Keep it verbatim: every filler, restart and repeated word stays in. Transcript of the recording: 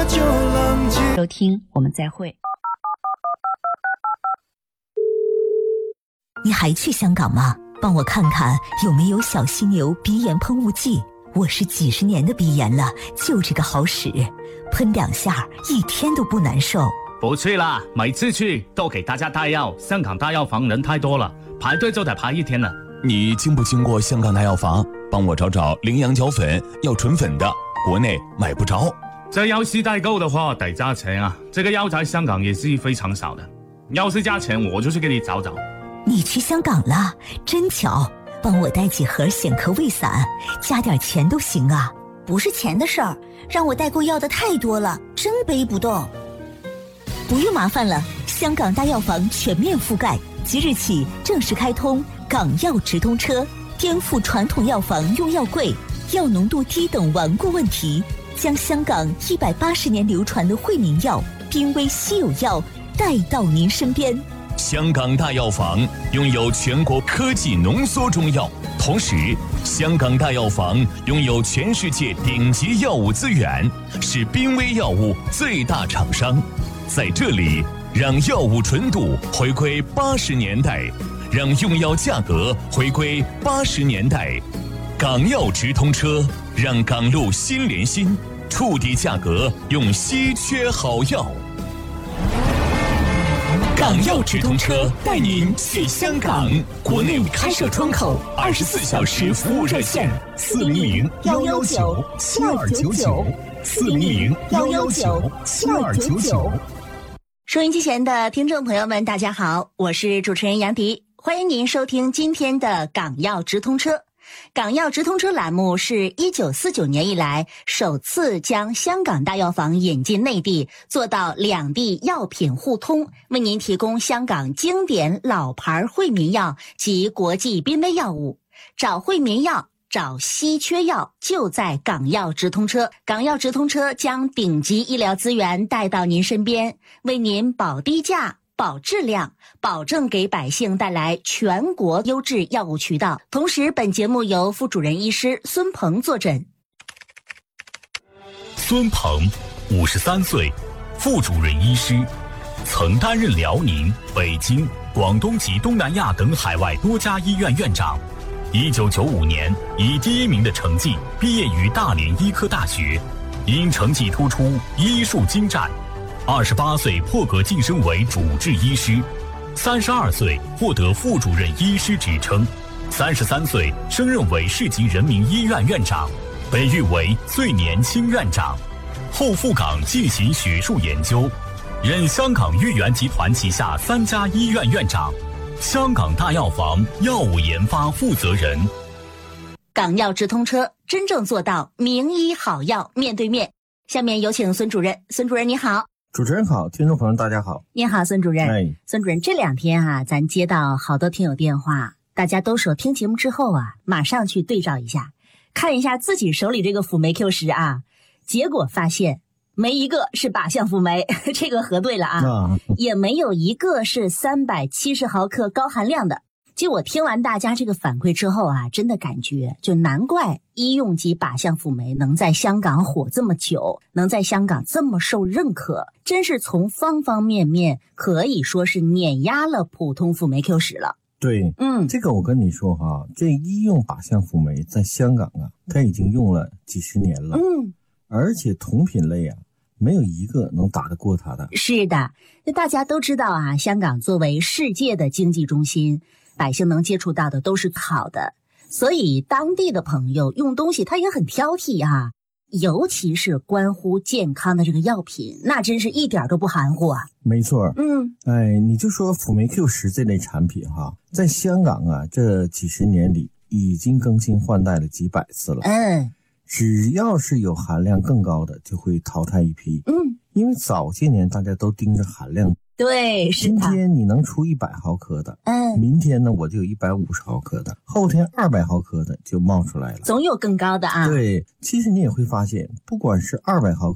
就冷静。 收听，我们再会。 你还去香港吗？帮我看看有没有小犀牛鼻炎喷雾剂。我是几十年的鼻炎了，就这个好使，喷两下一天都不难受。 不去啦，每次去都给大家带药，香港大药房人太多了，排队就得排一天了。 你经不经过香港大药房？帮我找找羚羊角粉，要纯粉的，国内买不着。 这要是代购的话得加钱啊，这个药在香港也是非常少的，要是加钱我就去给你找找。 你去香港了，真巧，帮我带几盒显科胃散，加点钱都行啊。 不是钱的事儿，让我代购要的太多了，真背不动。 不用麻烦了，香港大药房全面覆盖，即日起正式开通港药直通车，颠覆传统药房用药贵、药浓度低等顽固问题，将香港一百八十年流传的惠民药、濒危稀有药带到您身边。 香港大药房拥有全国科技浓缩中药，同时香港大药房拥有全世界顶级药物资源，是濒危药物最大厂商。在这里，让药物纯度回归八十年代，让用药价格回归八十年代。港药直通车，让港路心连心，触底价格用稀缺好药。港药直通车带您去香港，国内开设窗口，二十四小时服务热线：四零零幺幺九七二九九，四零零幺幺九七二九九。 收音机前的听众朋友们，大家好，我是主持人杨迪，欢迎您收听今天的港药直通车。港药直通车栏目是一九四九年以来首次将香港大药房引进内地，做到两地药品互通，为您提供香港经典老牌惠民药及国际濒危药物。找惠民药，找稀缺药，就在港药直通车。港药直通车将顶级医疗资源带到您身边，为您保低价、保质量，保证给百姓带来全国优质药物渠道。同时，本节目由副主任医师孙鹏坐诊。 孙鹏，五十三岁，副主任医师，曾担任辽宁、北京、广东及东南亚等海外多家医院院长。一九九五年以第一名的成绩毕业于大连医科大学，因成绩突出，医术精湛。二十八岁破格晋升为主治医师，三十二岁获得副主任医师职称，三十三岁升任为市级人民医院院长，被誉为最年轻院长。后赴港进行学术研究，任香港豫园集团旗下三家医院院长，香港大药房药物研发负责人。 港药直通车，真正做到名医好药面对面。下面有请孙主任。孙主任你好。 主持人好，听众朋友大家好。 你好，孙主任。 哎， 孙主任，这两天啊，咱接到好多听友电话，大家都说听节目之后啊，马上去对照一下，看一下自己手里这个辅酶 Q 十啊，结果发现没一个是靶向辅酶，这个核对了啊，啊也没有一个是三百七十毫克高含量的。就我听完大家这个反馈之后啊，真的感觉就难怪医用级靶向辅酶能在香港火这么久，能在香港这么受认可，真是从方方面面可以说是碾压了普通辅酶 Q 十了。 对， 嗯， 这个我跟你说哈，这医用靶向辅酶在香港啊，它已经用了几十年了， 嗯， 而且同品类啊，没有一个能打得过它的。 是的，大家都知道啊，香港作为世界的经济中心，百姓能接触到的都是好的，所以当地的朋友用东西他也很挑剔啊，尤其是关乎健康的这个药品，那真是一点都不含糊啊。 没错， 嗯， 哎，你就说辅酶 Q 十这类产品哈，在香港啊，这几十年里已经更新换代了几百次了。 嗯， 只要是有含量更高的，就会淘汰一批。 嗯， 因为早些年大家都盯着含量。 对，是今天你能出一百毫克的， 嗯， 明天呢我就有一百五十毫克的，后天二百毫克的就冒出来了， 总有更高的啊。 对，其实你也会发现，不管是二百毫克